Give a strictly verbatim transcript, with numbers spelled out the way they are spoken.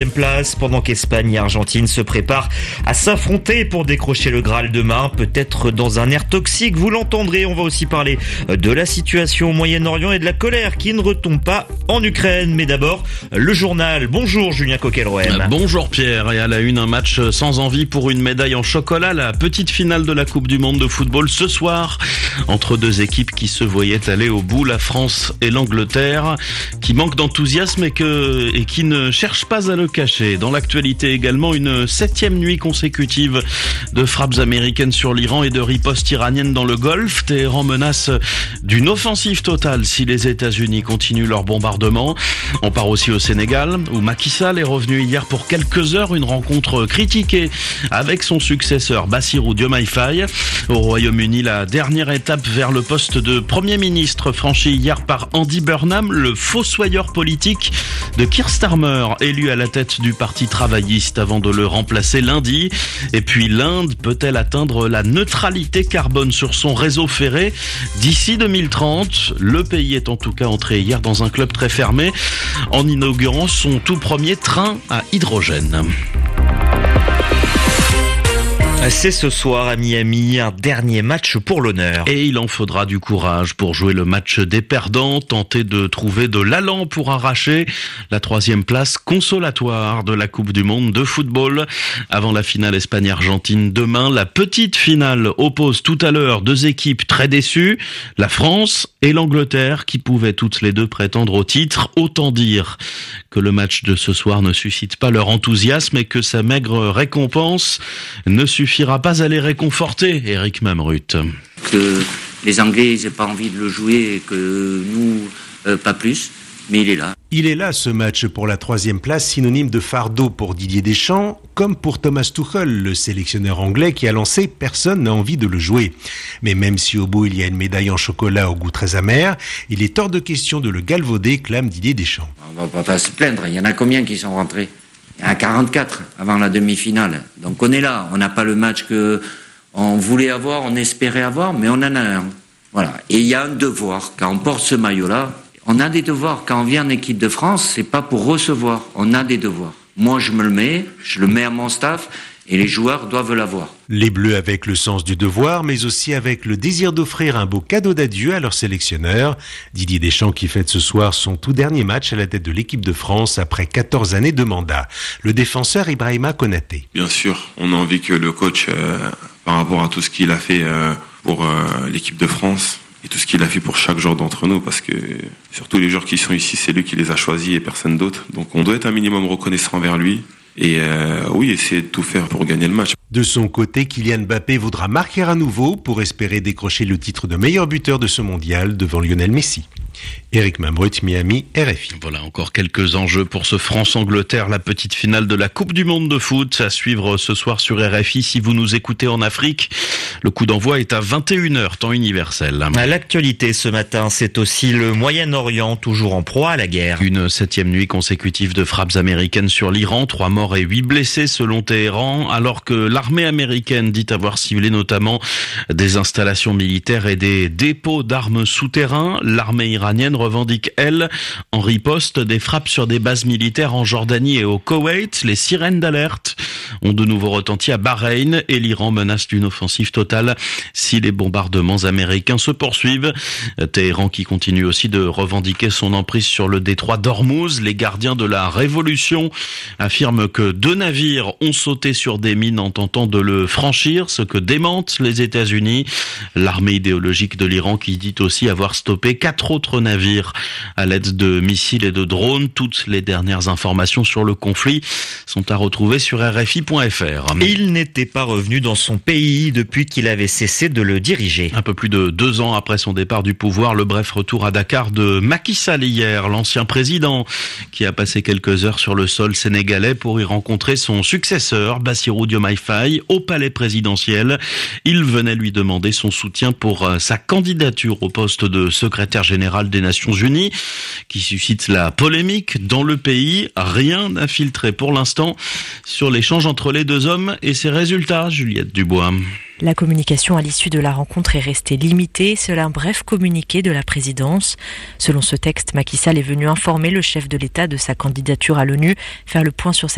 troisième place, pendant qu'Espagne et Argentine se préparent à s'affronter pour décrocher le Graal demain, peut-être dans un air toxique, vous l'entendrez. On va aussi parler de la situation au Moyen-Orient et de la colère qui ne retombe pas en Ukraine. Mais d'abord, le journal. Bonjour Julien Coquelroem. Bonjour Pierre, et à la une, un match sans envie pour une médaille en chocolat, la petite finale de la Coupe du Monde de football ce soir, entre deux équipes qui se voyaient aller au bout, la France et l'Angleterre, qui manquent d'enthousiasme et, que, et qui ne cherchent pas à le cacher. Dans l'actualité également, une septième nuit consécutive de frappes américaines sur l'Iran et de ripostes iraniennes dans le Golfe. Téhéran menace d'une offensive totale si les États-Unis continuent leur bombardement. On part aussi au Sénégal, où Macky Sall est revenu hier pour quelques heures, une rencontre critiquée avec son successeur Bassirou Diomaye Faye. Au Royaume-Uni, la dernière étape vers le poste de Premier ministre franchie hier par Andy Burnham, le fossoyeur politique de Keir Starmer, élu à la tête du Parti travailliste avant de le remplacer lundi. Et puis l'Inde peut-elle atteindre la neutralité carbone sur son réseau ferré d'ici deux mille trente? Le pays est en tout cas entré hier dans un club très fermé en inaugurant son tout premier train à hydrogène. C'est ce soir à Miami, un dernier match pour l'honneur. Et il en faudra du courage pour jouer le match des perdants, tenter de trouver de l'allant pour arracher la troisième place consolatoire de la Coupe du Monde de football. Avant la finale Espagne-Argentine demain, la petite finale oppose tout à l'heure deux équipes très déçues, la France et l'Angleterre, qui pouvaient toutes les deux prétendre au titre. Autant dire que le match de ce soir ne suscite pas leur enthousiasme et que sa maigre récompense ne suffira pas à les réconforter, Eric Mamrut. Que les Anglais n'aient pas envie de le jouer et que nous, euh, pas plus, mais il est là. Il est là, ce match pour la troisième place, synonyme de fardeau pour Didier Deschamps, comme pour Thomas Tuchel, le sélectionneur anglais qui a lancé « Personne n'a envie de le jouer ». Mais même si au bout il y a une médaille en chocolat au goût très amer, il est hors de question de le galvauder, clame Didier Deschamps. On va pas se plaindre, il y en a combien qui sont rentrés ? Il y en a quarante-quatre avant la demi-finale. Donc on est là, on n'a pas le match que on voulait avoir, on espérait avoir, mais on en a un. Voilà. Et il y a un devoir, quand on porte ce maillot-là, on a des devoirs. Quand on vient en équipe de France, c'est pas pour recevoir, on a des devoirs. Moi, je me le mets, je le mets à mon staff, et les joueurs doivent l'avoir. Les Bleus avec le sens du devoir, mais aussi avec le désir d'offrir un beau cadeau d'adieu à leur sélectionneur. Didier Deschamps qui fête ce soir son tout dernier match à la tête de l'équipe de France après quatorze années de mandat. Le défenseur Ibrahima Konaté. Bien sûr, on a envie que le coach, euh, par rapport à tout ce qu'il a fait euh, pour euh, l'équipe de France, et tout ce qu'il a fait pour chaque joueur d'entre nous, parce que surtout les joueurs qui sont ici, c'est lui qui les a choisis et personne d'autre. Donc on doit être un minimum reconnaissant envers lui. Et euh, oui, essayer de tout faire pour gagner le match. De son côté, Kylian Mbappé voudra marquer à nouveau pour espérer décrocher le titre de meilleur buteur de ce mondial devant Lionel Messi. Eric Mamrut, Miami, R F I. Voilà encore quelques enjeux pour ce France-Angleterre, la petite finale de la Coupe du Monde de foot à suivre ce soir sur R F I. Si vous nous écoutez en Afrique, le coup d'envoi est à vingt et une heures, temps universel. À l'actualité ce matin, c'est aussi le Moyen-Orient, toujours en proie à la guerre. Une septième nuit consécutive de frappes américaines sur l'Iran, trois morts et huit blessés selon Téhéran, alors que l'armée américaine dit avoir ciblé notamment des installations militaires et des dépôts d'armes souterrains. L'armée iranienne revendique, elle, en riposte, des frappes sur des bases militaires en Jordanie et au Koweït. Les sirènes d'alerte ont de nouveau retenti à Bahreïn et l'Iran menace d'une offensive totale si les bombardements américains se poursuivent. Téhéran qui continue aussi de revendiquer son emprise sur le détroit d'Ormuz. Les gardiens de la révolution affirment que deux navires ont sauté sur des mines en tentant de le franchir, ce que démentent les États-Unis. L'armée idéologique de l'Iran qui dit aussi avoir stoppé quatre autres navires à l'aide de missiles et de drones. Toutes les dernières informations sur le conflit sont à retrouver sur R F I point F R. Il n'était pas revenu dans son pays depuis qu'il avait cessé de le diriger. Un peu plus de deux ans après son départ du pouvoir, le bref retour à Dakar de Macky Sall hier, l'ancien président qui a passé quelques heures sur le sol sénégalais pour y rencontrer son successeur, Bassirou Diomaye Faye, au palais présidentiel. Il venait lui demander son soutien pour sa candidature au poste de secrétaire général des Nations Unies, qui suscite la polémique dans le pays. Rien n'a filtré pour l'instant sur l'échange entre les deux hommes et ses résultats, Juliette Dubois. La communication à l'issue de la rencontre est restée limitée, seul un bref communiqué de la présidence. Selon ce texte, Macky Sall est venu informer le chef de l'État de sa candidature à l'ONU, faire le point sur sa